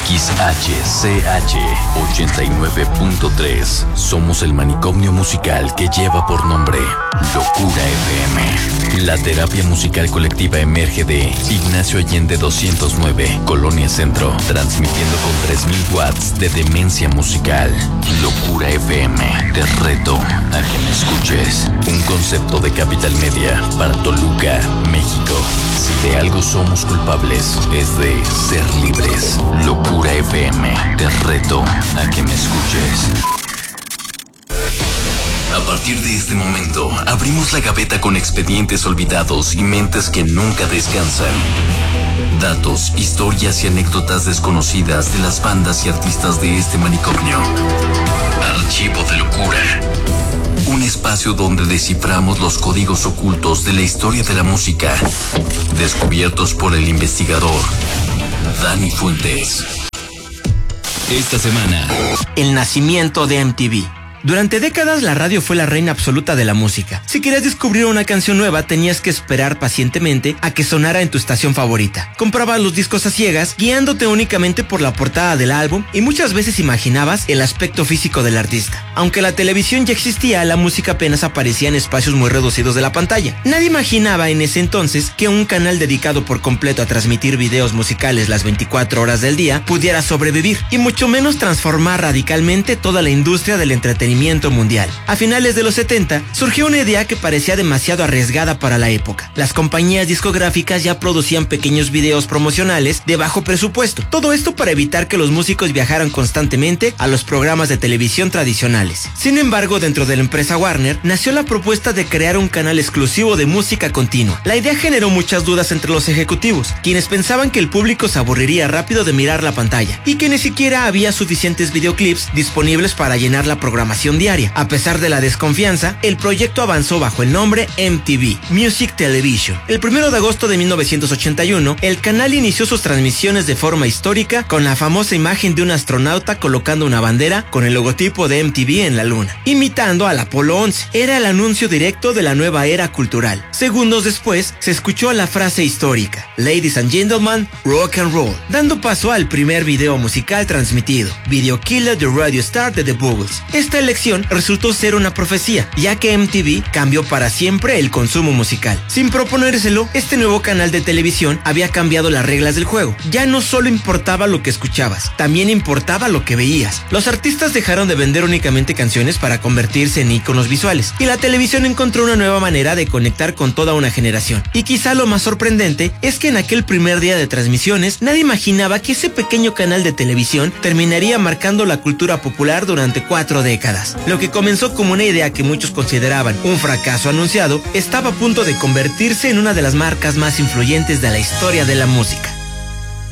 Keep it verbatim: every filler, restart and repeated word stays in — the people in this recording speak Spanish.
X H C H ochenta y nueve punto tres. Somos el manicomio musical que lleva por nombre Locura F M. La terapia musical colectiva emerge de Ignacio Allende doscientos nueve, Colonia Centro, transmitiendo con tres mil watts de demencia musical. Locura F M, te reto a que me escuches. Un concepto de Capital Media para Toluca, México. Si de algo somos culpables, es de ser libres. Locura F M, te reto a que me escuches. A partir de este momento, abrimos la gaveta con expedientes olvidados y mentes que nunca descansan. Datos, historias y anécdotas desconocidas de las bandas y artistas de este manicomio. Archivo de Locura. Un espacio donde desciframos los códigos ocultos de la historia de la música, descubiertos por el investigador Dani Fuentes. Esta semana, el nacimiento de M T V. Durante décadas la radio fue la reina absoluta de la música. Si querías descubrir una canción nueva, tenías que esperar pacientemente a que sonara en tu estación favorita. Comprabas los discos a ciegas, guiándote únicamente por la portada del álbum, y muchas veces imaginabas el aspecto físico del artista. Aunque la televisión ya existía, la música apenas aparecía en espacios muy reducidos de la pantalla. Nadie imaginaba en ese entonces que un canal dedicado por completo a transmitir videos musicales las veinticuatro horas del día pudiera sobrevivir, y mucho menos transformar radicalmente toda la industria del entretenimiento mundial. A finales de los setenta, surgió una idea que parecía demasiado arriesgada para la época. Las compañías discográficas ya producían pequeños videos promocionales de bajo presupuesto. Todo esto para evitar que los músicos viajaran constantemente a los programas de televisión tradicionales. Sin embargo, dentro de la empresa Warner, nació la propuesta de crear un canal exclusivo de música continua. La idea generó muchas dudas entre los ejecutivos, quienes pensaban que el público se aburriría rápido de mirar la pantalla y que ni siquiera había suficientes videoclips disponibles para llenar la programación diaria. A pesar de la desconfianza, el proyecto avanzó bajo el nombre M T V, Music Television. El primero de agosto de mil novecientos ochenta y uno, el canal inició sus transmisiones de forma histórica con la famosa imagen de un astronauta colocando una bandera con el logotipo de M T V en la luna, imitando al Apolo once. Era el anuncio directo de la nueva era cultural. Segundos después, se escuchó la frase histórica, Ladies and Gentlemen, Rock and Roll, dando paso al primer video musical transmitido, Video Killer de Radio Star de The Buggles. Esta elección resultó ser una profecía, ya que M T V cambió para siempre el consumo musical. Sin proponérselo, este nuevo canal de televisión había cambiado las reglas del juego. Ya no solo importaba lo que escuchabas, también importaba lo que veías. Los artistas dejaron de vender únicamente canciones para convertirse en íconos visuales, y la televisión encontró una nueva manera de conectar con toda una generación. Y quizá lo más sorprendente es que en aquel primer día de transmisiones, nadie imaginaba que ese pequeño canal de televisión terminaría marcando la cultura popular durante cuatro décadas. Lo que comenzó como una idea que muchos consideraban un fracaso anunciado, estaba a punto de convertirse en una de las marcas más influyentes de la historia de la música.